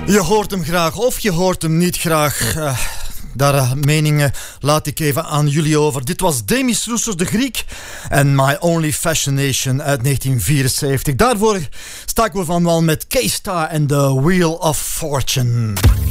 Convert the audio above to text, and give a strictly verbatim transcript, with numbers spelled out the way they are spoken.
Je hoort hem graag of je hoort hem niet graag. Uh, daar uh, meningen laat ik even aan jullie over. Dit was Demis Roussos, de Griek, en My Only Fascination uit negentien vierenzeventig. Daarvoor sta ik wel van wel met K-Star en The Wheel of Fortune.